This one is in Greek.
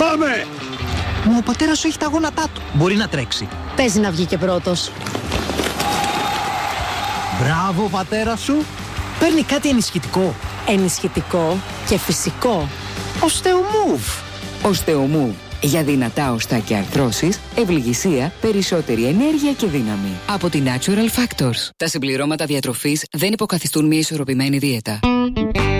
Πάμε! Μα ο πατέρας σου έχει τα γόνατά του. Μπορεί να τρέξει. Παίζει να βγει και πρώτος. Μπράβο, πατέρα σου. Παίρνει κάτι ενισχυτικό. Ενισχυτικό και φυσικό. Osteomove. Osteomove. Για δυνατά οστά και αρθρώσεις, ευληγησία, περισσότερη ενέργεια και δύναμη. Από τη Natural Factors. Τα συμπληρώματα διατροφής δεν υποκαθιστούν μια ισορροπημένη δίαιτα.